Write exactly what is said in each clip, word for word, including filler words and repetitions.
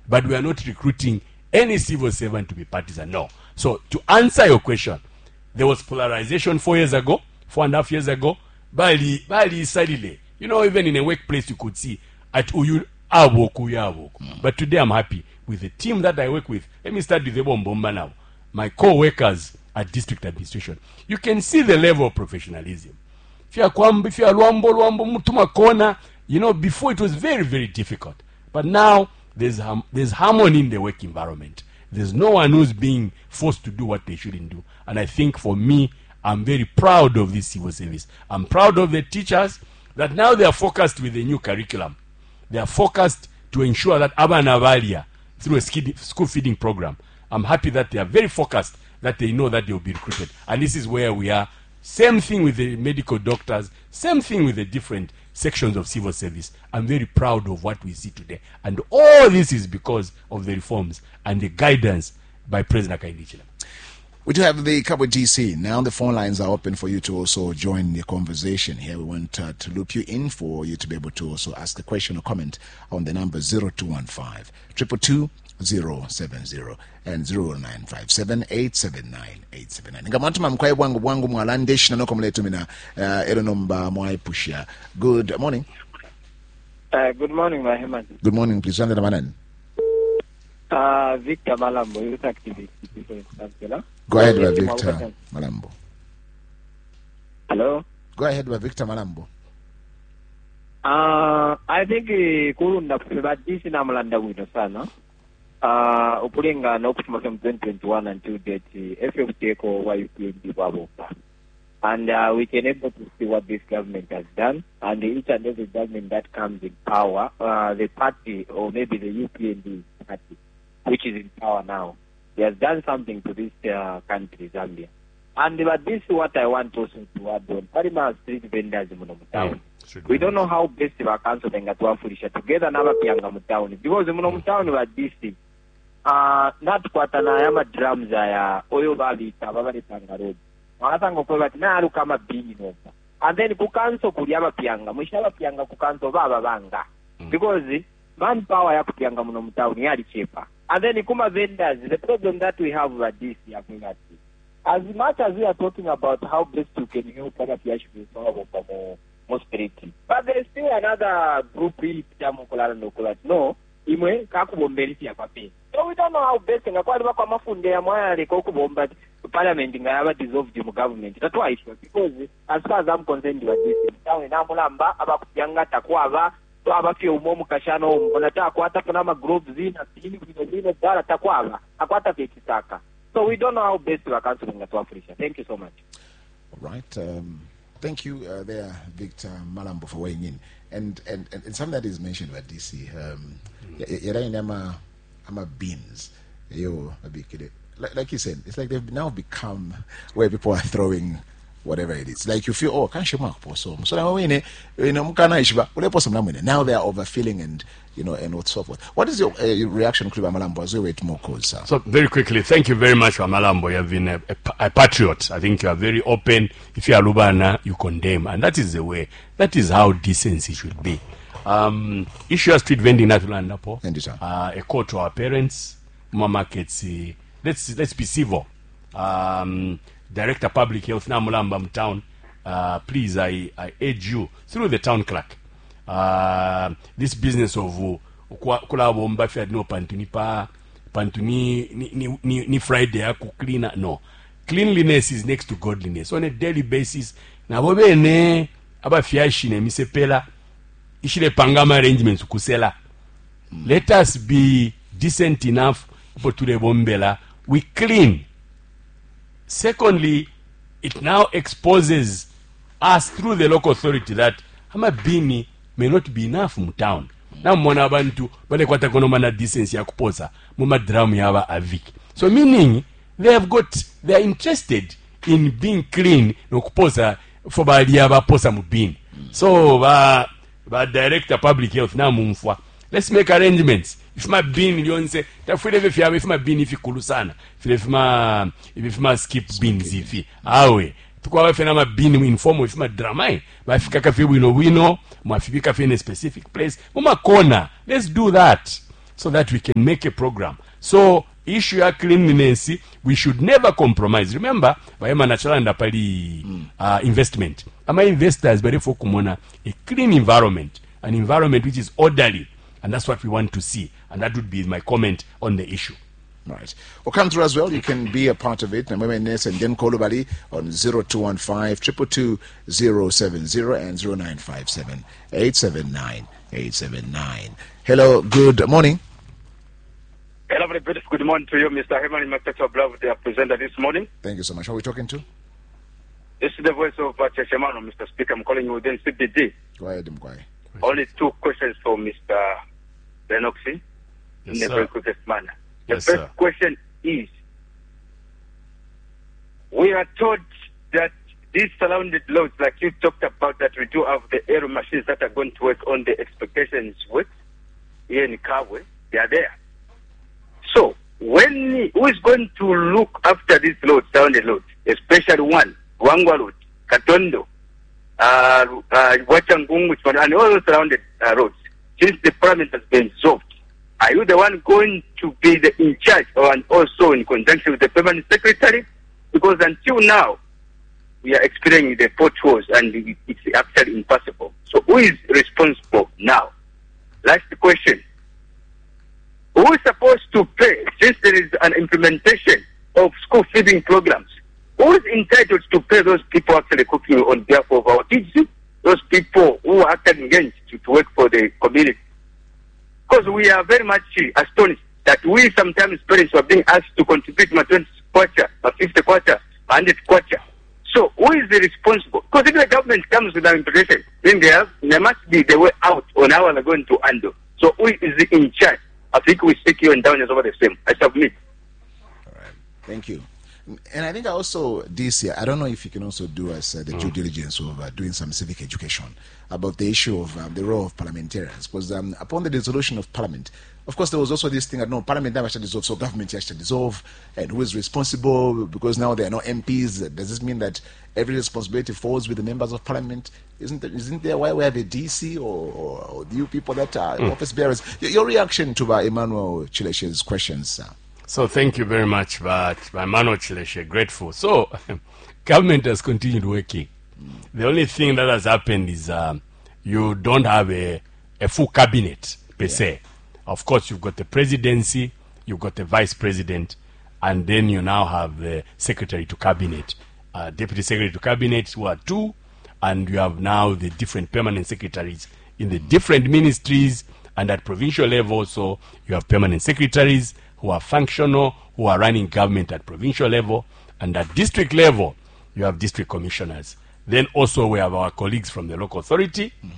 but we are not recruiting any civil servant to be partisan. No. So to answer your question, there was polarization four years ago, four and a half years ago. Bali, Bali, sadly, you know, even in a workplace, you could see at Uyu, Awoku, Yawoku. But today I'm happy with the team that I work with. Let me start with Ebo Mbomba now. My co-workers at district administration. You can see the level of professionalism. If you are Kwambi, if you are Luambo, Luambo, Mutuma Kona, you know, before it was very, very difficult. But now there's, um, there's harmony in the work environment. There's no one who's being forced to do what they shouldn't do. And I think for me, I'm very proud of this civil service. I'm proud of the teachers that now they are focused with the new curriculum. They are focused to ensure that Abana Valia, through a school feeding program, I'm happy that they are very focused, that they know that they will be recruited. And this is where we are. Same thing with the medical doctors, same thing with the different sections of civil service. I'm very proud of what we see today. And all this is because of the reforms and the guidance by President Hakainde Hichilema. We do have the Kabwe D C. Now the phone lines are open for you to also join the conversation here. We want uh, to loop you in for you to be able to also ask a question or comment on the number zero two one five, two two two, zero seven zero and zero nine five seven, eight seven nine, eight seven nine. Ngamatuma mkwae bwangu bwangu mwalandesh na noko mletu mina uh, ero nomba mwai pushia. Good morning. Uh, good morning, my human. Good morning, please. Wanda na manani? Uh, Victor Malambo, youth activist. Go ahead with Victor Malambo. Hello? Go ahead with Victor Malambo. Uh, I think kurunda kubadisi na mlanda wino sana. Uh, ukulinga na ukutuma from twenty twenty-one until date F F T ko wa U P N D waboka. And uh, we can able to see what this government has done. And each and every government that comes in power, uh, the party or maybe the U P N D party, which is in power now, he has done something to this uh, country, Zambia. And but this is what I want also to add on. Parima street vendors in Munomu we don't know how best our council can get to together na bapianga mutaoni because Munomu town wa D C. Uh, not kwatana yama drums ya oyo bali tababali road. Wanatanga kwa bati na alu kama bini nopa. And then kukanso kuliaba pianga. Mwishaba pianga kukanso baba banga. Because manpower ya kupianga Munomu town yali cheaper. And then kuma vendors, the problem that we have with this year, as much as we are talking about how best we can help other people to solve more prosperity, but there is still another group really no, imwe kakubombelisi ya papi. So we don't know how best nga kwa kwa mafunde ya mwaya liko kubomba parliament nga yaba dissolved the government. That's why issue because as far as I'm concerned with this, tawe na mulamba abakupyanga takwaba so abafye umomu kashano onata akwata kuna ma groups zina tini zina dala takwaba akwata fekisaka. So we don't know how best we are counseling at Africa. Thank you so much. All right. Um, thank you uh, there, Victor Malambo, for weighing in. And and, and, and something that is mentioned by D C, um, mm. ama beans. Yo, like, like you said, it's like they've now become where people are throwing whatever it is. Like you feel, oh, can't you mark possum? So now we you know, now they are overfilling and you know and so forth. What is your uh, reaction, Kliba Malambo, as we wait more calls, sir? So very quickly, thank you very much, Malambo. You have been a, a, a patriot. I think you are very open. If you are Lubana, you condemn, and that is the way. That is how decency should be. Um, issue of street vending not Landa po. Uh, a call to our parents, more markets. Uh, let's let's be civil. Um, Director Public Health na Mulamba town, uh, please I, I urge you through the town clerk. Uh, this business of kula bomba if you had no pantuni pa pantuni ni, ni, ni, ni Friday ya clean no. Cleanliness is next to godliness on a daily basis. Na bobe ne aba fiashi ne misepela ishile pangama arrangements kusela. Let us be decent enough for to the bombela. We clean. Secondly, it now exposes us through the local authority that Hamabini may not be enough in town. Now mwana bantu bale kwata kono mana decency ya kuposa muma drum yaba avik. So meaning they have got they are interested in being clean no kuposa for bali yaba posa mubini. So ba ba director public health na mumfwa. Let's make arrangements. If my bin yonse tafule if you if my bin if kulusana if my if my skip bins if awe tukwa fena ma bin inform if my drama ba fika cafe wino wino ma fika cafe in a specific place mama corner. Let's do that. so that we can make a program. So issue ya cleanliness, we should never compromise. Remember, bayema nachalanda pali uh, investment. Ama investors bari for kumona a clean environment, an environment which is orderly, and that's what we want to see. And that would be my comment on the issue. Right. Well, come through as well. You can be a part of it. And then call Bali on zero two one five, two two two, zero seven zero and zero nine five seven, eight seven nine, eight seven nine. Hello, good morning. Hello, very good morning to you, Mister Herman Makata Blav, the presenter this morning. Thank you so much. Who are we talking to? This is the voice of uh, Cheshemano, Mister Speaker. I'm calling you within C B D. Go ahead, Mkwai. Only two questions for Mister Benoxi Yes, in a sir. very quickest manner. The Yes, first sir. question is, we are told that these surrounded loads, like you talked about, that we do have the aero machines that are going to work on the expectations work here in Kabwe, they are there. So, when who is going to look after these loads, surrounded loads, especially one, Wangwa Road, Katondo, uh, uh, Wachangungu, and all those surrounded uh, roads, since the parliament has been dissolved? Are you the one going to be the in charge, or and also in conjunction with the permanent secretary? Because until now, we are experiencing the potholes and it's actually impossible. So who is responsible now? Last question. Who is supposed to pay, since there is an implementation of school feeding programs? Who is entitled to pay those people actually cooking on behalf of our kids? Those people who are actually engaged to, to work for the community? Because we are very much astonished that we sometimes parents are being asked to contribute my twentieth quarter, my fiftieth quarter, my hundredth quarter. So who is the responsible? Because if the government comes with an implication, then there, have, there must be the way out on how they're going to handle. So who is in charge? I think we stick you and down is over the same. I submit. All right. Thank you. And I think also this year, I don't know if you can also do us uh, the due diligence of uh, doing some civic education about the issue of um, the role of parliamentarians. Because um, upon the dissolution of parliament, of course, there was also this thing that no, parliament never should dissolve, so government has to dissolve, and who is responsible? Because now there are no M Ps. Does this mean that every responsibility falls with the members of parliament? Isn't there, isn't there why we have a D C or, or, or you people that are mm. office bearers? Your, your reaction to uh, Emmanuel Chileshe's questions, sir? So thank you very much, but Emmanuel Chileshe, grateful. So government has continued working. Mm. The only thing that has happened is um, you don't have a, a full cabinet per yeah. se. Of course, you've got the presidency, you've got the vice president, and then you now have the secretary to cabinet, uh, deputy secretary to cabinet, who are two, and you have now the different permanent secretaries in the different ministries, and at provincial level also you have permanent secretaries who are functional, who are running government at provincial level, and at district level you have district commissioners. Then also we have our colleagues from the local authority, mm-hmm.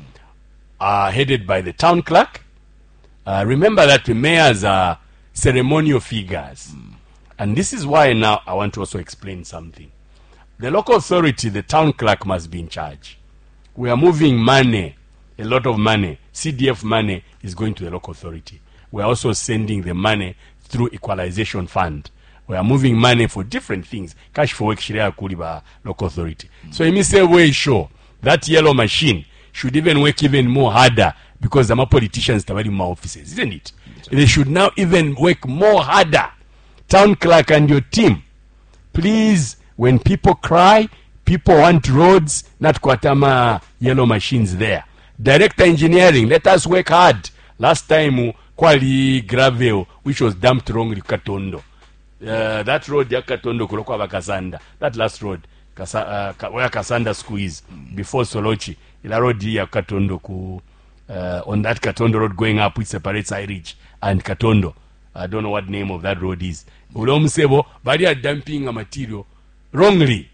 uh, headed by the town clerk. Uh, remember that the mayors are ceremonial figures, mm. and this is why now I want to also explain something. The local authority, the town clerk, must be in charge. We are moving money, a lot of money. C D F money is going to the local authority. We are also sending the money through equalization fund. We are moving money for different things. Cash for work shirya kuliba local authority. Mm. So you say way sure that yellow machine should even work even more harder, because the politicians are very more offices, isn't it? Mm. They should now even work more harder. Town clerk and your team, please, when people cry, people want roads, not kwatama yellow machines there. Director engineering, let us work hard. Last time, Kwali gravel, which was dumped wrongly, Katondo. Uh, that road, ya Katondo, Kulokwa Kasanda, that last road, Kasa, uh, where Kasanda school is, mm. before Solochi, ila road ya Katondo, ku, uh, on that Katondo road going up, which separates High Ridge and Katondo. I don't know what name of that road is. Ulomsebo, but they are dumping a material wrongly.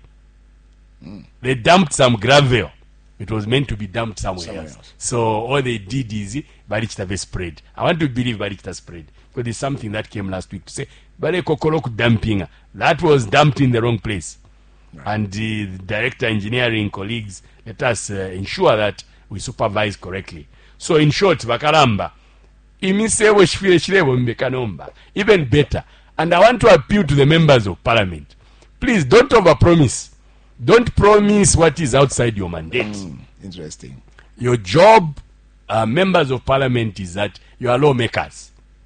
Mm. They dumped some gravel. It was meant to be dumped somewhere, somewhere else. else. So all they did is Barichita spread. I want to believe Barichita spread, because there's something that came last week to say Bare Kokoloku dumping. That was dumped in the wrong place. Right. And the director engineering colleagues, let us uh, ensure that we supervise correctly. So in short, Bakaramba, even better. And I want to appeal to the members of parliament. Please don't overpromise. Don't promise what is outside your mandate. Mm, interesting. Your job, uh, members of parliament, is that you are lawmakers.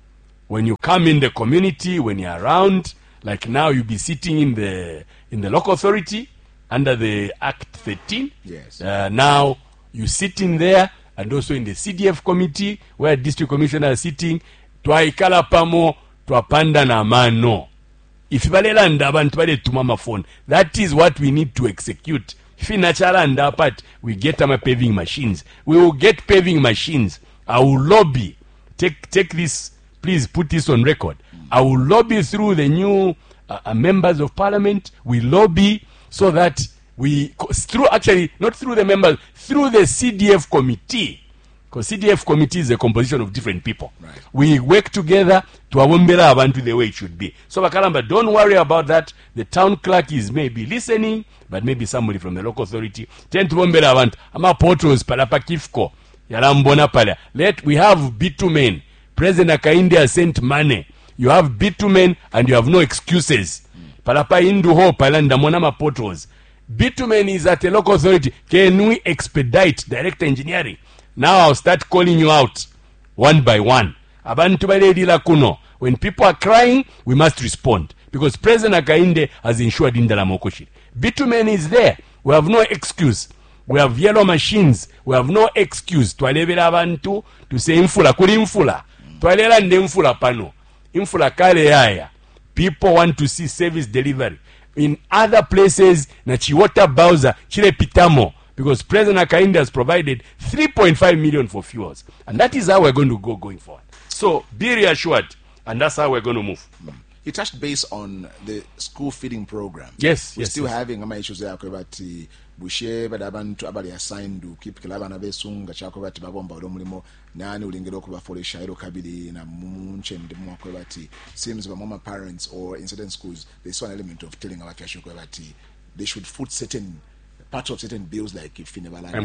when you come in the community, when you're around, like now you'll be sitting in the in the local authority under the Act thirteen. Yes. Uh, now you sitting there, and also in the C D F committee where district commissioners are sitting. Twaikala pamo twapanda na mano. If balelanda abantu baletuma amafoni, that is what we need to execute. If inachalanda apart, we get our paving machines. We will get paving machines. I will lobby. Take take this, please put this on record. I will lobby through the new uh, uh, members of parliament. We lobby so that we, through actually, not through the members, through the C D F committee. Because C D F committee is a composition of different people. Right. We work together to awombera abantu the way it should be. So Bakalamba, don't worry about that. The town clerk is maybe listening, but maybe somebody from the local authority. Tend to wombera abantu. Ama portals palapa kifko. Yarambona pala. Let, we have bitumen. President Akainde has sent money. You have bitumen and you have no excuses. Palapa indu ho palanda monama portals. Bitumen is at a local authority. Can we expedite direct engineering? Now I'll start calling you out one by one. Abantu balelila kuno. When people are crying, we must respond. Because President Akainde has ensured Indala Mokoshi. Bitumen is there. We have no excuse. We have yellow machines. We have no excuse. Twalebela abantu to say infula. Kuli infula. Twalela nde infula pano. Infula kale yaya. People want to see service delivery. In other places, na Chiwota Bowser, Chile Pitamo. Because President Akainde has provided three point five million for fuels. And that is how we're going to go going forward. So be reassured. And that's how we're going to move. Mm. You touched base on the school feeding program. Yes, We're yes. still yes. having ama issues there kwebati bushe badabantu abali assigned to keep kilaba na besunga chako bati babomba olomulimo nani ulingero kubafolesha ero kabili na munche ndimwa kwebati seems by mama parents or in certain schools there's one element of telling our fashion kwebati they should foot certain part of certain bills like if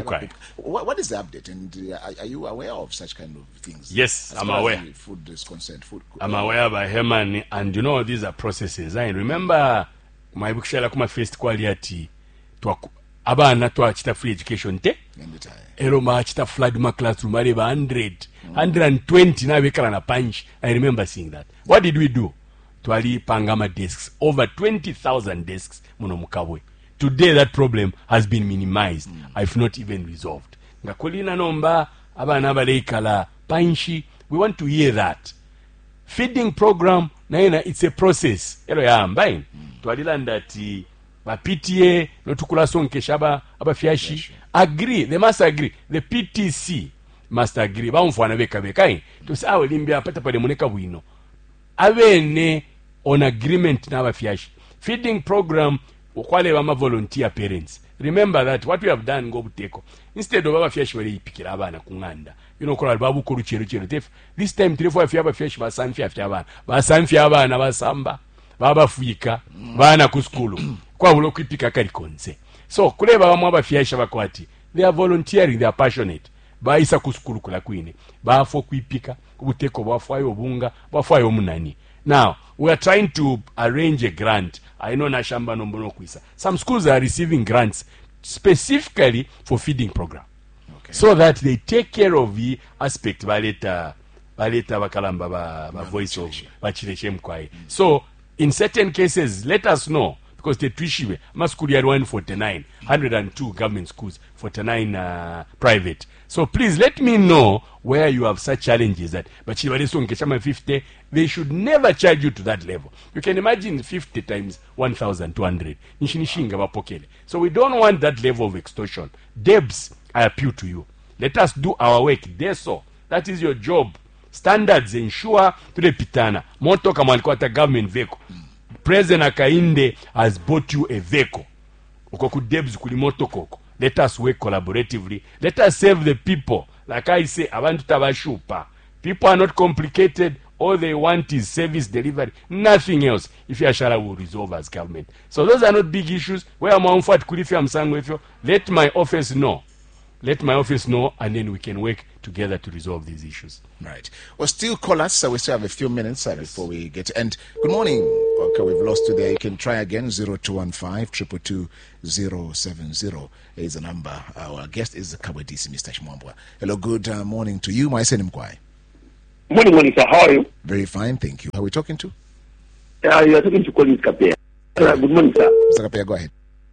what, what is the update and uh, are, are you aware of such kind of things? Yes, as I'm far aware. As food is concerned. Food, I'm aware by Herman, and you know these are processes. I remember my book shall come first quality to abana to achita free education te. Ero ma achita flood ma classroom are one hundred, one hundred twenty na wekala na punch. I remember seeing that. What did we do? Twali pangama desks, over twenty thousand desks muno mukabwe. Today that problem has been minimized, mm. if not even resolved. Ngakolina nomba abana baleikala panshi. We want to hear that. Feeding program naina it's a process. Ero ya ambain. Twalilanda ti ba P T A no tukula sonke shaba aba fiashi agree. They must agree. The P T C must agree. Ba mfwana beka bekai. To say awe limbia pata pale moneka wino. Awene on agreement na aba fiashi. Feeding program ukwale wama volunteer parents. Remember that what we have done go buteko. Instead of aba fiashi wale ipikira abana kunganda. You know kola babu koru chero chero. This time three four aba fiashi ba sanfi afya abana. Ba sanfi abana ba samba. Baba fuika. Bana ku school. Kwa bulo kwipika kali konse. So kuleba bamwe aba fiashi bakwati. They are volunteering, they are passionate. Ba isa ku school kula kwine. Ba fo kwipika ubuteko ba fwayo bunga, ba fwayo munani. Now, we are trying to arrange a grant. I know Nashamba Nombono Kwisa. Some schools are receiving grants specifically for feeding program. Okay. So that they take care of the aspect baleta baleta bakalamba ba, ba voice of bachileshe mkwai. So in certain cases let us know because the twishiwe maskuli ya one forty-nine, one hundred two government schools, forty-nine uh, private. So please let me know where you have such challenges that but fifty, they should never charge you to that level. You can imagine fifty times one thousand two hundred. So we don't want that level of extortion. Debs, I appeal to you. Let us do our work. There so. That is your job. Standards ensure to the pitana. Moto kama alikuwa government vehicle. President Akainde has bought you a vehicle. Ukoku debs kulimoto koko. Let us work collaboratively. Let us save the people. Like I say, abantu tabashupa. People are not complicated. All they want is service delivery. Nothing else. If Yashara will resolve as government. So those are not big issues. Where am I on? Let my office know. Let my office know, and then we can work together to resolve these issues. Right. Well, still call us. So we still have a few minutes uh, yes. before we get to end. Good morning. Okay, we've lost you there. You can try again. zero two one five, two two two, zero seven zero is the number. Our guest is Kabwe D C, Mister Shimwambwa. Hello, good uh, morning to you. My name is Morning, morning, sir. How are you? Very fine, thank you. Who are we talking to? Uh, you are talking to Collins Kapea. Uh, good morning, sir. Mister Kapea, go ahead.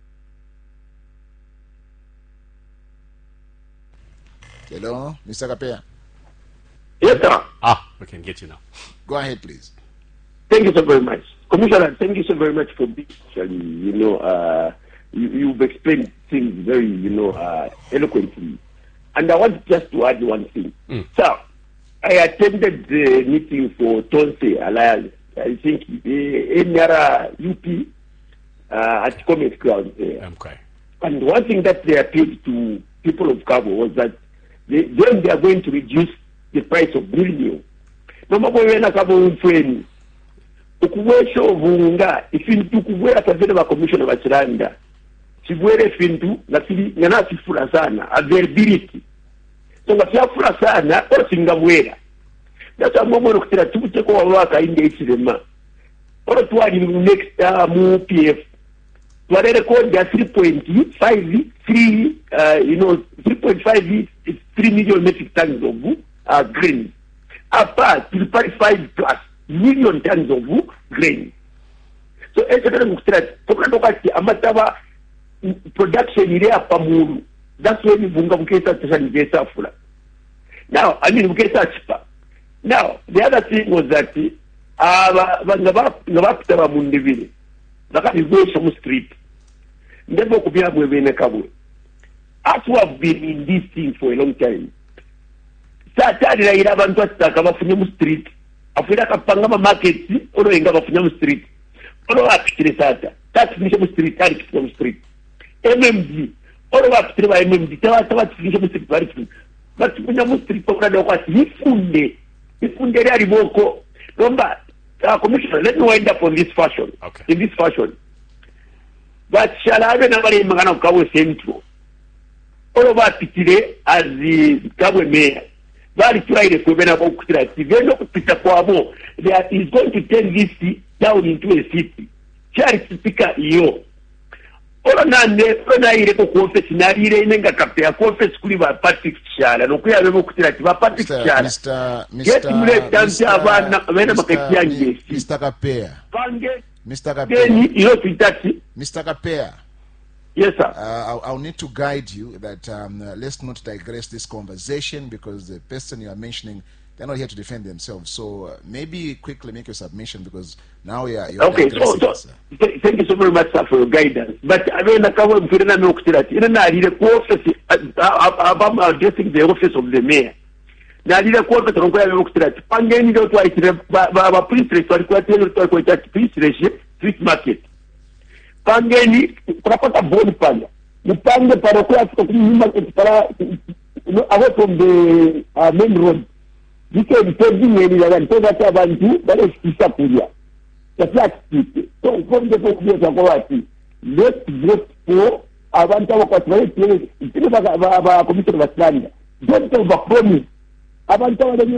Hello, Mister Kapea. Yes, sir. Ah, we can get you now. Go ahead, please. Thank you so very much. Commissioner, thank you so very much for being, actually, you know, uh, you, you've explained things very, you know, uh, eloquently. And I want just to add one thing. Mm. Sir, I attended the meeting for Tonse Alliance, I think, uh, in Yara U P, uh, at Comet Ground there. Okay. And one thing that they appealed to people of Cabo was that they, then they are going to reduce the price of milling. No matter Cabo Ufweni, ukuwesho vunga, ifintu kuwera kavile wa commissioner wa Chiranda, chigwere fintu, na sili, na sifura sana, availability. So ngafura sana, o singawera. That's a moment of the two take over work in the H M A. Or to add next uh, mu P F. To add record the three point five three, uh, you know, three point five is three million metric tons of uh, grain. Apart, three point five plus million tons of grain. So, as a matter of fact, amataba production ile hapa mulu. That's when bunga mkesa tashani fula. Now, I mean mkesa chipa. Now, the other thing was that uh ngabapita mundivile. Nakati go some street. Never could be able to Kabwe. As we have been in this thing for a long time. Saturday I have to start Kabafunyam Street. After Kapangama Market, or in Kabafunyam Street. Or up to the Sata. That's Nisham Street, Tarikam Street. M M D. Or up to M M D. Tell us what Nisham Street. But Funyam Street, what he funde. He funde Riboko. Remember, uh, Commissioner, let me wind up on this fashion. Okay. In this fashion. But shall I have another Magana Kawa Central? All of us today as the Kawa mayor. Very try the Kubena Bokra. The Veno Peter Kwabo, that is going to turn this down into a city. Charity speaker, yo. All of Nande, when I read a confess, Nari, and a captain, confess Kuliva, Patrick Shal, and Okia Bokra, Patrick Shal. Mister Mister Mister Kapea. Mister Then Kapea. you know to taxi. Mister Kapea. Yes, sir. Uh, I'll, I'll need to guide you that um, uh, let's not digress this conversation because the person you are mentioning, they're not here to defend themselves. So uh, maybe quickly make your submission because now you are you're Okay, so, so us, th- thank you so very much, sir, for your guidance. But I mean, I can't put in a note that in a office about addressing the office of the mayor. Now, I did a quarter of that. Pangani don't like the police rate, police ratio, street market. Pangani, Prapata Bonipanya. You pang the paraquat market para away from the uh, main road. You can tell me any other than that about you, but it's Isapuria. The flat street. So, from the focus of Goati, let's vote for Avanta Wakatway, Commission of Atlanta. Don't overpromise. Thank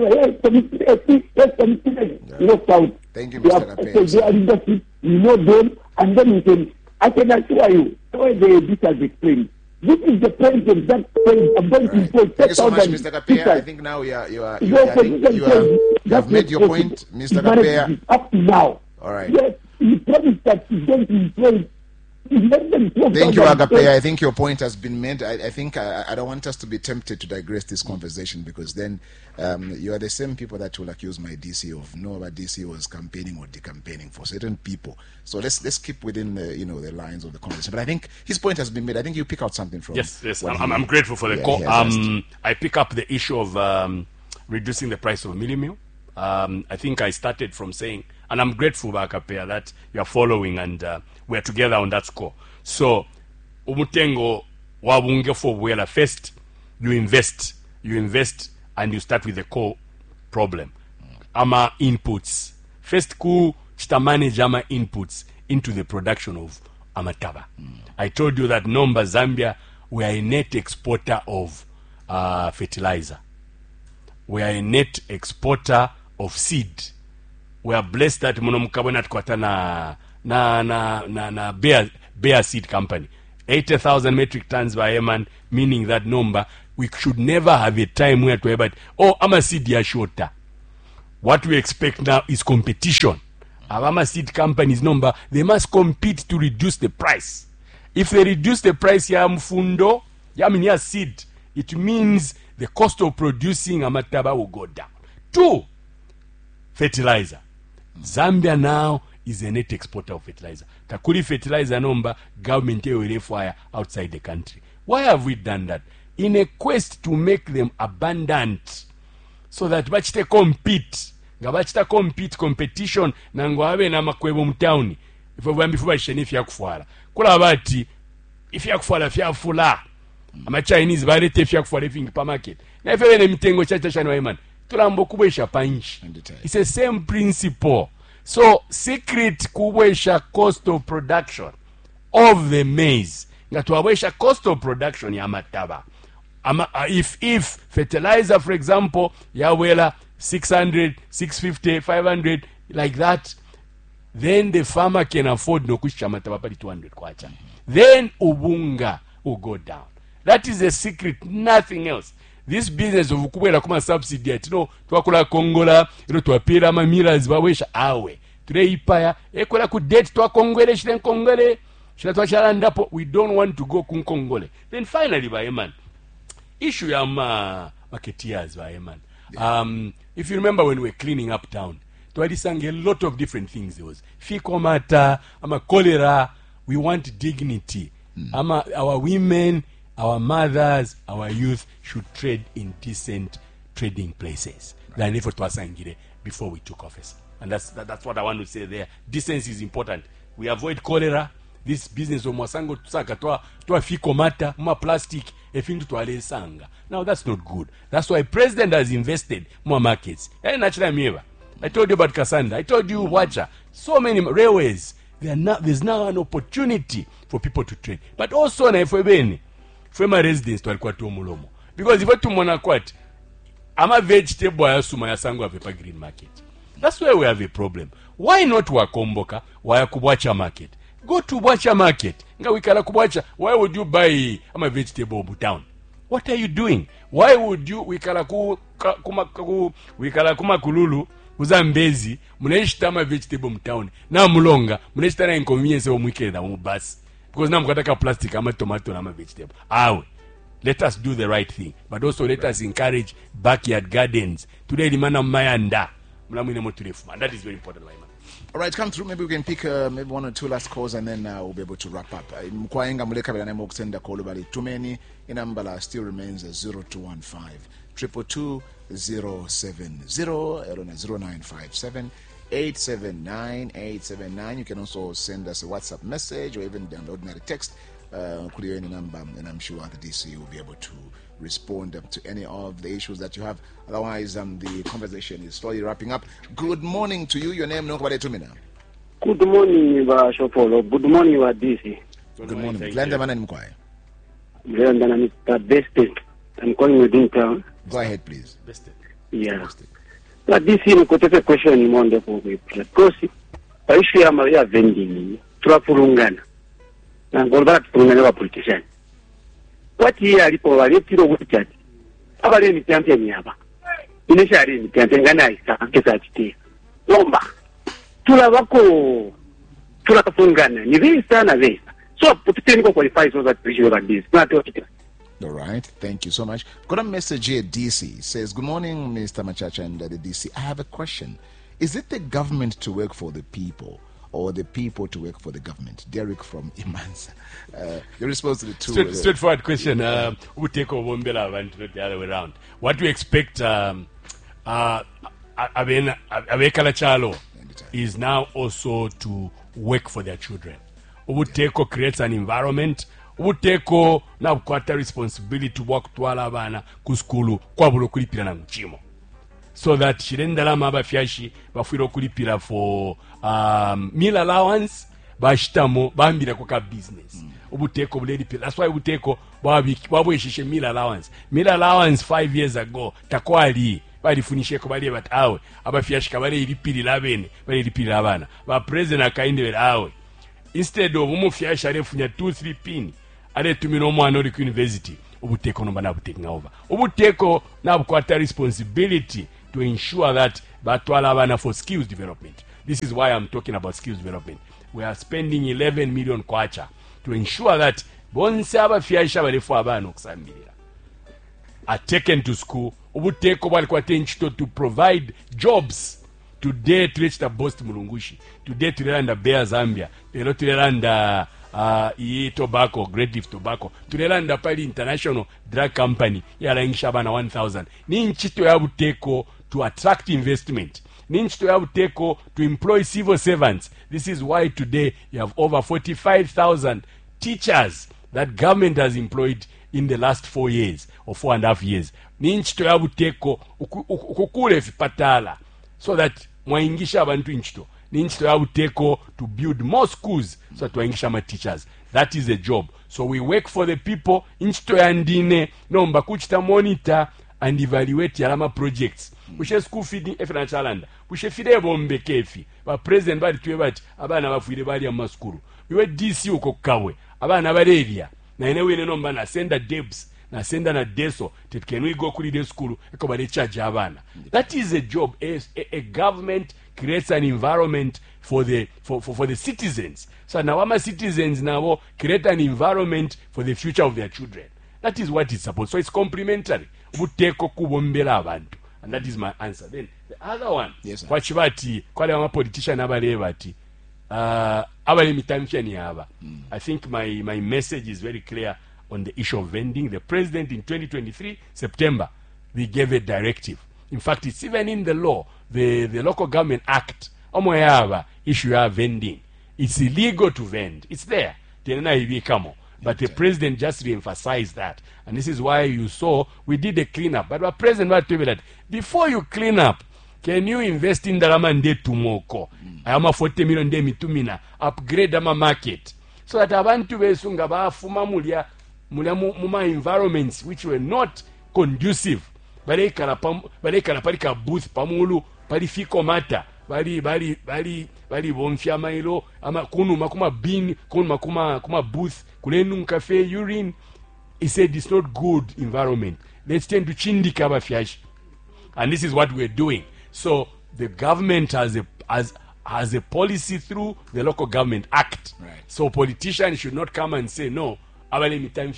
you, Mister Kapea. You know them, and then you can, I can assure you, the way they this has explained. This is the president that I'm going to say. Thank you so much, Mister Kapea. I think now you are, you are, you, are, I think you, are, you have made your point, Mister Kapea. Up to now. All right. Yes, he promised that he's going to employ. Thank you, Agapea. I think your point has been made. I, I think I, I don't want us to be tempted to digress this conversation because then um, you are the same people that will accuse my D C of no, but D C was campaigning or decampaigning for certain people. So let's let's keep within the you know the lines of the conversation. But I think his point has been made. I think you pick out something from. Yes, yes. what I'm, he- I'm grateful for the yeah, call. he has Um, I pick up the issue of um, reducing the price of milling meal. Um, I think I started from saying, and I'm grateful, Bakapea, that you are following and uh, we're together on that score. So, umutengo wabunge for wela first, you invest, you invest, and you start with the core problem. Ama inputs. First, ku chita manage ama inputs into the production of amataba. Mm. I told you that Nomba, Zambia, we are a net exporter of uh, fertilizer. We are a net exporter of seed. We are blessed that monomukabona tukwata na na na na na bear bear seed company. eighty thousand metric tons by Eman, meaning that number we should never have a time where to but oh I'm a seed ya shorter. what we expect now is competition. Abama seed companies number, they must compete to reduce the price. If they reduce the price ya mfundo, ya mean ya seed, it means the cost of producing amataba will go down. Two, fertilizer. Zambia now is a net exporter of fertilizer. Kakuli fertilizer number, government will fire outside the country. Why have we done that? In a quest to make them abundant, so that bachite compete. Nga bachita compete competition na ngo habe na makwebo mtawni. Ifo bambi fuba sheni fya kufwala. Kula bati ifya kufwala fya fula. Ama Chinese balete fya kufwala fingi pa market. Na ife bene mitengo chacha shani wa iman. Tulambo kubwesha panchi. It's the same principle. So secret kubwesha cost of production of the maize. Nga tuwabwesha cost of production ya mataba. Ama, uh, if if fertilizer for example yawela six hundred, six fifty, five hundred like that, then the farmer can afford no kusha mataba pali two hundred kwacha. Then ubunga will go down. That is the secret, nothing else. This business of kubwela kuma subsidy, you know, tuwakula kongola, you know, tuwapira mamira zibawesha awe. Today ipaya, ekola ku date tuwa kongole, shilen kongole, shilen tuwa shalandapo, we don't want to go kun kongole. Then finally, by man, issue ya ma marketeers, by man. Um, if you remember when we were cleaning up town, tuwali sang a lot of different things. There was fecal matter, ama cholera. We want dignity. Mm. Ama our women, our mothers, our youth should trade in decent trading places. Than if it was sangire before we took office. And that's that, that's what I want to say there. Decency is important. We avoid cholera. This business of mwasango tusaka toa toa fecal matter, ma plastic, efindu tuwale sanga. Now that's not good. That's why president has invested more markets. Hey, naturally, I told you about Kasanda. I told you Wacha. So many railways. There not, there's now an opportunity for people to trade. But also na ifwebeni. Fema residents to alikuwa tu mulomo. Because if you mwana kwati, ama vegetable ya suma ya sangu avepa green market. That's where we have a problem. Why not wakomboka waya kubwacha market? Go to Bwacha market. Nga wikala kubwacha. Why would you buy ama vegetable town? What are you doing? Why would you wikala ku kuma ku wikala kuma kululu uzambezi munaishi ama vegetable mtown na mulonga munaishi na inconvenience wa mwikenda mu bus because na mkataka plastic ama tomato na ama vegetable. Awe. Let us do the right thing, but also let us encourage backyard gardens. Today limana mayanda. Mulamu ine moturefu. And that is very important, my man. All right, come through. Maybe we can pick uh, maybe one or two last calls, and then uh, we'll be able to wrap up. Mkwaenga muleka bila nemo kusenda call bali too many. Inambala still remains as zero two one five triple two zero seven zero erona zero nine five seven eight seven nine eight seven nine. You can also send us a WhatsApp message or even download ordinary text. Uh, clear any number, and I'm sure the D C will be able to respond um, to any of the issues that you have. Otherwise, um, the conversation is slowly wrapping up. Good morning to you. Your name, no to me now. Good morning, Shopolo. Good morning, D C. Good, Good morning. Glenda Manan Mkwai. Glenda, Mister Best. I'm calling you in town. Go ahead, please. Best. Yeah. But this is a question in wonderful way. Because I issue am a vending. Trapurungana. And all that from another politician. What year people are yet to watch at? About any champion Yaba. Initially, in Tangana, Kesati. Lomba. Tulavako. Tulafungana. Nivisa Vesa. So, potential qualifies so that we should have this. Not all right. Thank you so much. Got a message here, D C. Says, good morning, Mister Machacha and uh, the D C. I have a question. Is it the government to work for the people, or the people to work for the government? Derek from Imansa. Uh, your response to the two. Straight, straightforward question. Um, who take over Wombela and the other way around? What we expect, um, uh, Abekala Chalo is now also to work for their children. Ubuteko creates an environment. Ubuteko na ukwata responsibility to work to alabana kuskulu kwa bulo kulipira na mchimo. So that shirendala maba fiashi bafiro kulipira for um, meal allowance bashitamo bambira kwa business. Mm. Ubuteko buledi pila. That's why ubuteko babi babu ishishe meal allowance. Meal allowance five years ago takwali bali funishe ko bali batawe abafiashi kabale ilipiri labene bali ilipiri labana. Ba president akainde belawe. Instead of umufiashi arefunya two three pin ale tumino mwana ori ku university ubuteko no bana buteka over. Ubuteko na bukwata responsibility to ensure that batwala abana for skills development. This is why I'm talking about skills development. We are spending eleven million kwacha to ensure that bonse abafyaisha balefu abana okusambirira are taken to school obuteko bali kwatenchito to provide jobs. Today tulechita Bost Mulungushi, today tulelanda Bear Zambia, lero tulelanda uh, E Tobacco, Great Leaf Tobacco, tulelanda pali International Drug Company yalangisha abana one thousand. Ni nchito ya buteko to attract investment. Ni nchito ya buteko to employ civil servants. This is why today you have over forty-five thousand teachers that government has employed in the last four years or four and a half years. Ni nchito ya buteko ukukule vipatala so that mwaingisha abantu inchito. Ni nchito ya buteko to build more schools so that waingisha ma teachers. That is a job. So we work for the people. Inchito ya ndine nomba kuchita monitor and evaluate yalama projects. Kushe school feeding efe na chalanda. Kushe fide bombe kefi. Ba president bali tuwe bati abana bafuire bali ya maskuru. Iwe D C uko kawe. Abana bali area. Na enewe ene nomba na senda debs. Na senda na deso. Tet can we go kuli de skulu. Eko bali charge abana. That is a job. A, a, a government creates an environment for the for, for, for the citizens. So now our citizens now create an environment for the future of their children. That is what it's supposed. So it's complementary. Buteko kubombela abantu. And that is my answer. Then the other one, yes, kwa chibati, kwa le politician abale bati, uh, abale mitamfiani aba. I think my, my message is very clear on the issue of vending. The president in twenty twenty-three, September, they gave a directive. In fact, it's even in the law, the, the Local Government Act, omo yaba, issue ya vending. It's illegal to vend. It's there. Tenena hivi kamo. But the president just re-emphasized that. And this is why you saw we did a cleanup. But the president was told that before you clean up, can you invest in Darama Nde Tumoko? I am a forty million de mitumina. Upgrade ama market. So that abantu besunga ba fuma mulia mulia muma environments which were not conducive. Bale kala pam bale kala pali ka booth pamulu pali fiko mata. Bali bali bali bali bonfia mailo ama kunu makuma bin kunu makuma kuma booth kulenu cafe urine. He said it's not good environment. Let's tend to chindika bafyash. And this is what we're doing. So the government has a has has a policy through the Local Government Act. Right. So politicians should not come and say no. That's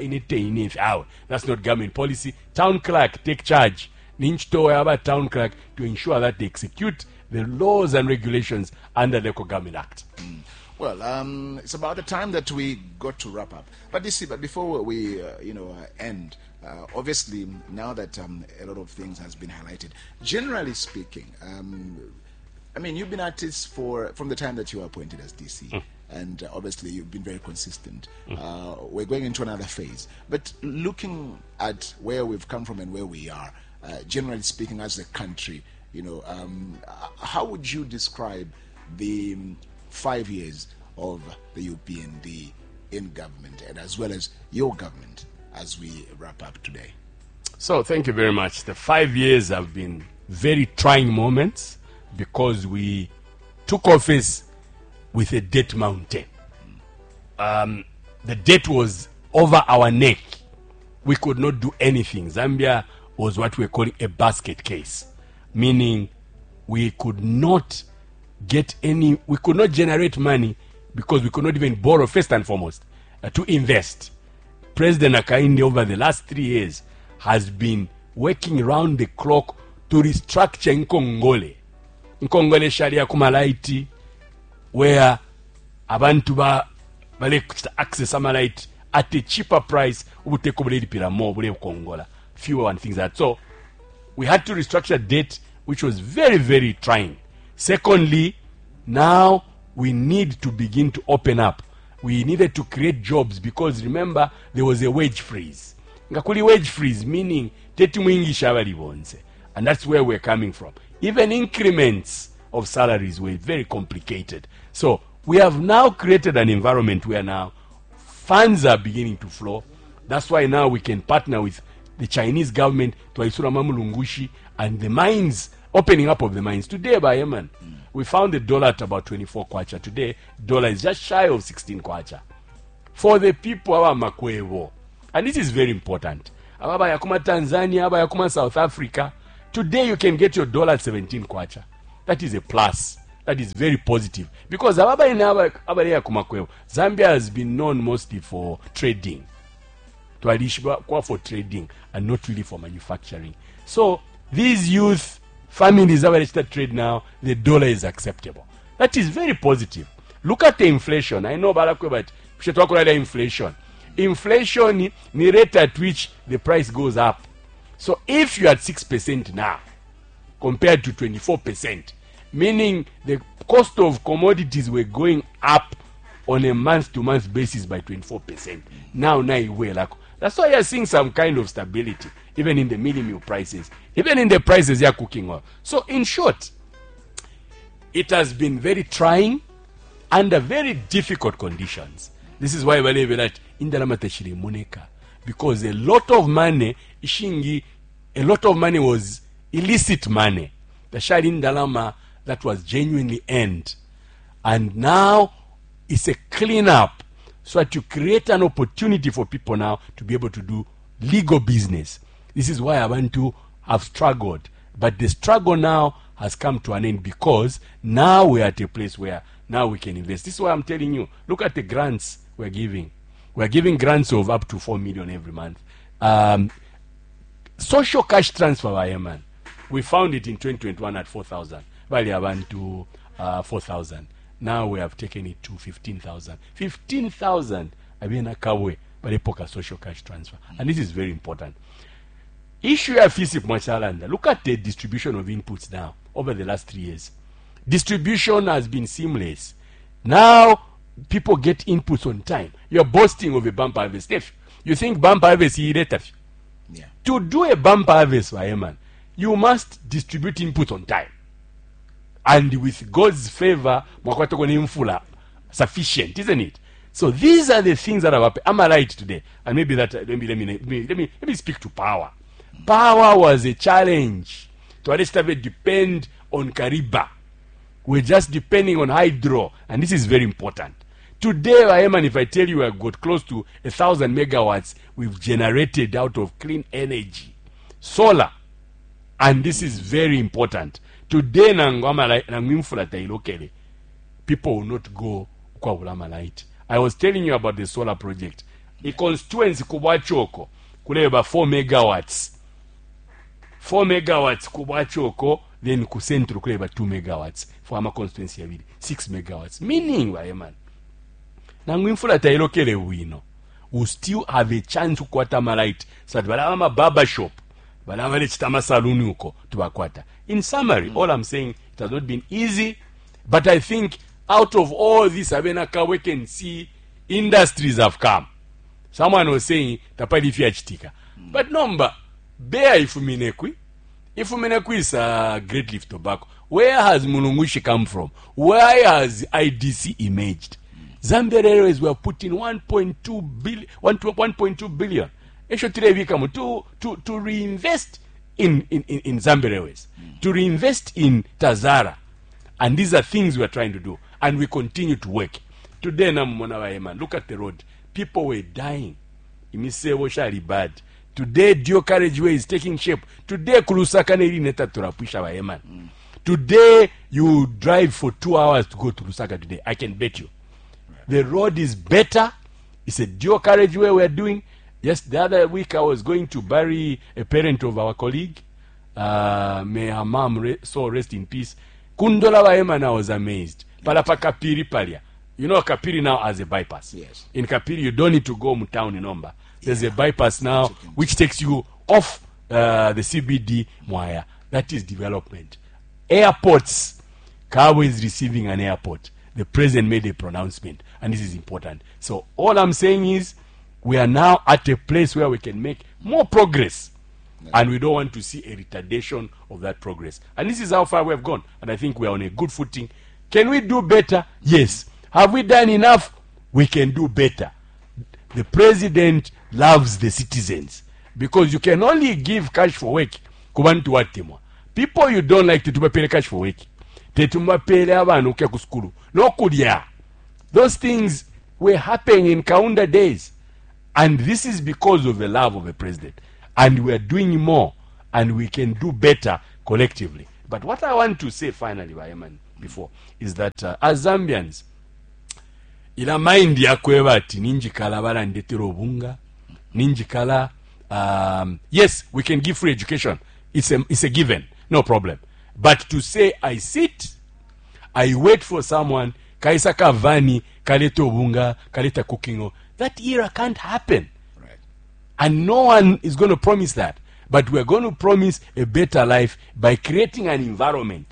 not government policy. Town clerk take charge. Ninchto town clerk to ensure that they execute the laws and regulations under the Local Government Act. Mm. Well, um, it's about the time that we got to wrap up. But you see, but before we, uh, you know, uh, end, uh, obviously now that um, a lot of things has been highlighted, generally speaking, um, I mean, you've been at this for from the time that you were appointed as D C, mm. and uh, obviously you've been very consistent. Mm. Uh, we're going into another phase, but looking at where we've come from and where we are, uh, generally speaking, as a country, you know, um, how would you describe the um, five years of the U P N D in government, and as well as your government, as we wrap up today? So thank you very much. The five years have been very trying moments because we took office with a debt mountain. Um, the debt was over our neck. We could not do anything. Zambia was what we're calling a basket case, meaning we could not get any, we could not generate money because we could not even borrow, first and foremost, uh, to invest. President Hakainde over the last three years has been working around the clock to restructure Nkongole. Nkongole Sharia Kumalaiti, where abantu ba bale access amalaiti at a cheaper price, ubutekobulipira more bule Kongola, fewer and things like that. So we had to restructure debt, which was very, very trying. Secondly, now we need to begin to open up. We needed to create jobs because remember there was a wage freeze. Ngakuli wage freeze meaning teti mwingi shabali bonse. And that's where we're coming from. Even increments of salaries were very complicated. So we have now created an environment where now funds are beginning to flow. That's why now we can partner with the Chinese government to Isura Mamulungushi and the mines, opening up of the mines. Today, by Yemen, mm. we found the dollar at about twenty-four kwacha. Today, dollar is just shy of sixteen kwacha. For the people of Makwevo. And this is very important. Ababa yakuma Tanzania, ababa yakuma South Africa, Today you can get your dollar at seventeen kwacha. That is a plus. That is very positive. Because ababa in abarea kumakwevo, Zambia has been known mostly for trading. To Alishba for trading and not really for manufacturing. So these youth families that registered trade now, the dollar is acceptable. That is very positive. Look at the inflation. I know Barakwe, but we should talk about inflation. Inflation ni rate at which the price goes up. So if you are at six percent now, compared to twenty-four percent, meaning the cost of commodities were going up on a month-to-month basis by twenty-four percent. Now, now, like, that's why you're seeing some kind of stability, even in the mini meal prices, even in the prices you're cooking oil. So, in short, it has been very trying under very difficult conditions. This is why I believe that in the Lamatashiri Muneka, because a lot of money, Ishingi, a lot of money was illicit money. The Sharin Dalama that was genuinely earned. And now it's a cleanup so that you create an opportunity for people now to be able to do legal business. This is why Abantu have struggled. But the struggle now has come to an end because now we're at a place where now we can invest. This is why I'm telling you, look at the grants we're giving. We're giving grants of up to four million every month. Um, social cash transfer, man. We found it in twenty twenty-one at four thousand. Bali Abantu uh, four thousand. Now we have taken it to fifteen thousand. fifteen thousand abena kawe bali poka social cash transfer. And this is very important. Issue ya Fisip Mwachalanda. Look at the distribution of inputs now over the last three years. Distribution has been seamless. Now people get inputs on time. You're boasting of a bumper harvest. If you think bumper harvest is later, Yeah. to do a bumper harvest, man, you must distribute inputs on time. And with God's favor, sufficient, isn't it? So these are the things that have happened. Am I right today? And maybe that let me let me let me let me, let me speak to power. Power was a challenge. To Arestave depend on Kariba. We're just depending on hydro, and this is very important. Today, I am, and if I tell you I got close to a thousand megawatts we've generated out of clean energy, solar, and this is very important. Today, people will not go kwa Bulama Light. I was telling you about the solar project. A constituency Kubachoko could have four megawatts. Four megawatts Kubachoko, then Kusentru could have two megawatts for our constituency. Six megawatts. Meaning, man. Nangwimfula tailokele wino. We still have a chance to kwata malite. So that balama barber shop. Balama lechitama saluni uko tubakwata. In summary, all I'm saying, it has not been easy, but I think out of all this Abenaka, we can see industries have come. Someone was saying, tapali fia chitika. But number, Bear Ifuminekwi, Ifuminekwi is a Great Leaf Tobacco. Where has Mulungushi come from? Where has I D C emerged? Zambia Railways were putting one point two billion, one point two billion to, to, to reinvest in, in, in, in Zambia Railways, mm. to reinvest in Tazara. And these are things we're trying to do. And we continue to work. Today, look at the road. People were dying. Bad. Today, Dio Carriageway is taking shape. Today, Kulusaka neta turapisha waeman. Today, you drive for two hours to go to Lusaka today. I can bet you. The road is better. It's a dual carriageway we're doing. Yes, the other week I was going to bury a parent of our colleague. Uh, may her mom re- so rest in peace. Kundola Waeman, I was amazed. Palapa Kapiri Palia. You know Kapiri now has a bypass. Yes. In Kapiri, you don't need to go town in Omba. There's yeah. a bypass now which takes you off uh, the C B D Mwaya. That is development. Airports. Kawe is receiving an airport. The president made a pronouncement, and this is important. So all I'm saying is we are now at a place where we can make more progress, yeah. and we don't want to see a retardation of that progress. And this is how far we have gone, and I think we are on a good footing. Can we do better? Yes. Have we done enough? We can do better. The president loves the citizens because you can only give cash for work. People you don't like to do cash for work. No kudia. Those things were happening in Kaunda days. And this is because of the love of the president. And we are doing more. and we can do better collectively. But what I want to say finally, Bayeman, before, is that uh, as Zambians, ila mind yakweba ati ninjikala balandetera obunga, ninjikala, um, yes, we can give free education. It's a, it's a given, no problem. But to say I sit, I wait for someone, kaisa kavani, kaleta obunga, kaleta cooking, that era can't happen. Right. And no one is going to promise that. But we're going to promise a better life by creating an environment.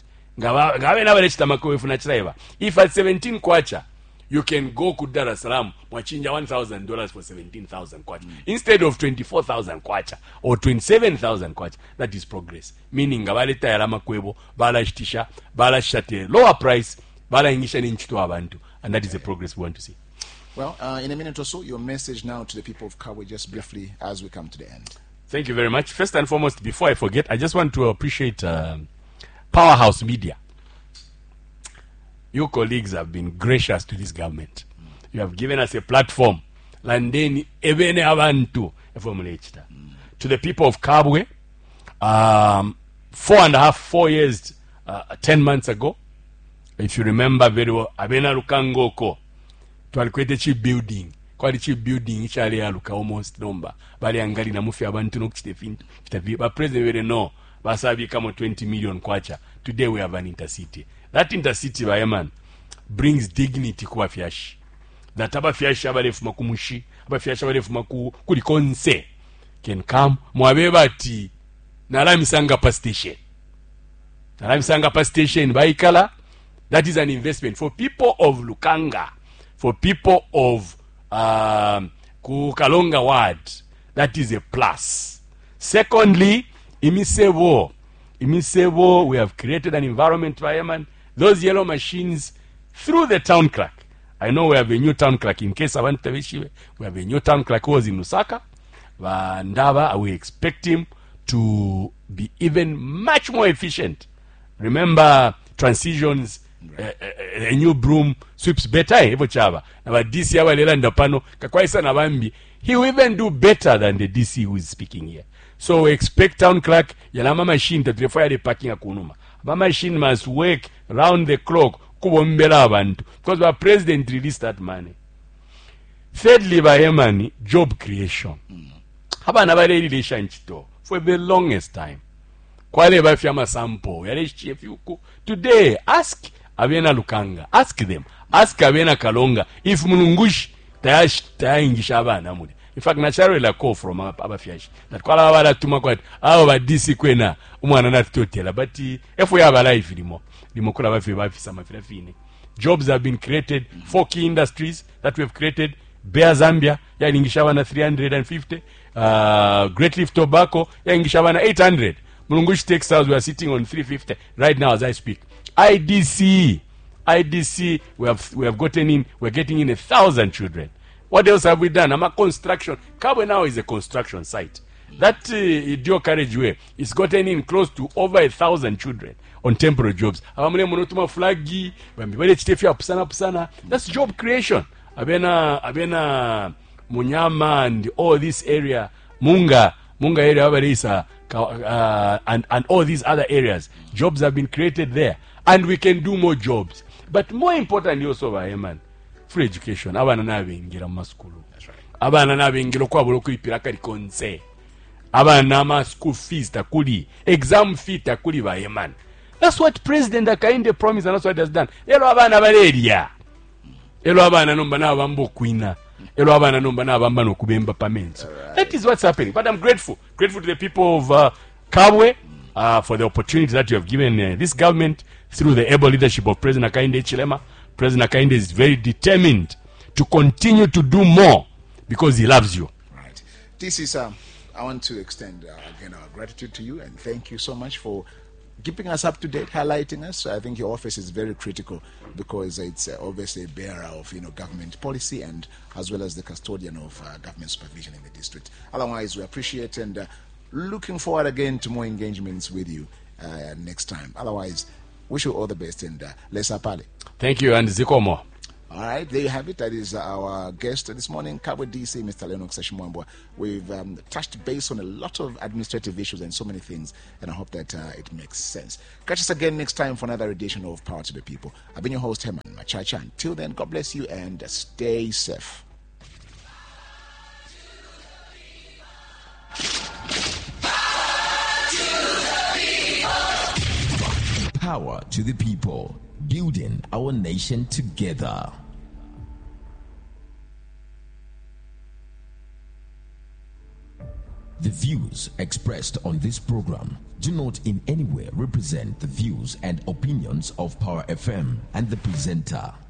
If at seventeen kwacha, you can go to Dar es Salaam, mwachinja one thousand dollars for seventeen thousand kwacha. Mm. Instead of twenty-four thousand kwacha or twenty-seven thousand kwacha, that is progress. Meaning, gabaleta yalama kwebo, bala shtisha, bala shate, lower price, bala ingisha ninchitu abantu. And that is the progress we want to see. Well, uh, in a minute or so, your message now to the people of Kabwe, just briefly as we come to the end. Thank you very much. First and foremost, before I forget, I just want to appreciate uh, Powerhouse Media. Your colleagues have been gracious to this government. Mm. You have given us a platform. Landeni ebene abantu mm. To the people of Kabwe, um, four and a half, four years, uh, ten months ago, if you remember very well, abena lukangoko, twalikwete chi building. Kwali chi building ichali ya luka almost number. Bali angali na mufi abantu no kitefintu. Kitavi, but president wele no, basabi kamo twenty million kwacha. Today we have an intercity. That intercity, Bayeman, brings dignity kuwa fiashi. That aba fiashi abale fuma kumushi, aba fiashi abale fuma kulikonse can come. Mwabeba ati Naramisanga pa station. Naramisanga pa station Baikala. That is an investment for people of Lukanga, for people of um, Kukalonga ward. That is a plus. Secondly, Imisevo. Imisevo, we have created an environment, Bayeman. Those yellow machines through the town clerk. I know we have a new town clerk in case I want to wish we have a new town clerk who was in Lusaka. Ndaba, we expect him to be even much more efficient. Remember transitions, right. a, a, a new broom sweeps better. Now D C he will even do better than the D C who is speaking here. So we expect town clerk yalama machine to refer the parking akunuma. My machine must work round the clock because our president released that money. Thirdly, Bayeman, job creation. Haba na bale relation chito for the longest time. Kwale ba fiama sample. Today, ask Abena Lukanga. Ask them. Ask Abena Kalonga. If Mulungush tayash tayingisha abana mule. In fact, naturally la call from Abafiash. That kwala wala tumakwat. Awa ba D C kwena umwana na totela. But if we have a life anymore, limokula ba fiwa fisama fine. Jobs have been created. Four key industries that we have created. Bear Zambia, ya ingishawana three hundred fifty. Uh, Great Leaf Tobacco, ya ingishawana eight hundred. Mulungush Textiles, we are sitting on three fifty right now as I speak. I D C, I D C, we have we have gotten in, we're getting in a thousand children. What else have we done? I'm a construction. Kabwe now is a construction site. That uh, Idio Carriageway is gotten in close to over a thousand children on temporary jobs. That's job creation. Abena, Abena, Munyama, and all this area, Munga, Munga area, Abarisa, uh, and, and all these other areas. Jobs have been created there. And we can do more jobs. But more importantly also, Bayeman, free education. Abana na bingira maskulu. That's right. Abana na bingira kwa bolo kuipiraka likonse. Abana ma school fees takuli. Exam fee takuli Bayeman. That's what President Akainde promised and that's what he has done. Elo abana baleria. Elo abana nomba na bambo kuina. Elo abana nomba na bamba no kubemba paments. That is what's happening. But I'm grateful. Grateful to the people of uh, Kabwe uh, for the opportunity that you have given uh, this government through the able leadership of President Akainde Chilema. President Akainde is very determined to continue to do more because he loves you. Right. This is, um, I want to extend uh, again our gratitude to you and thank you so much for keeping us up to date, highlighting us. I think your office is very critical because it's uh, obviously a bearer of you know government policy and as well as the custodian of uh, government supervision in the district. Otherwise, we appreciate and uh, looking forward again to more engagements with you uh, next time. Otherwise, wish you all the best and uh, let's apale. Thank you and Zikomo. All right, there you have it. That is our guest this morning, Cabo D C, Mister Lennox Ashimwambwa. We've um, touched base on a lot of administrative issues and so many things, and I hope that uh, it makes sense. Catch us again next time for another edition of Power to the People. I've been your host, Herman Machacha. Until then, God bless you and stay safe. Power to the people, building our nation together. The views expressed on this program do not in any way represent the views and opinions of Power F M and the presenter.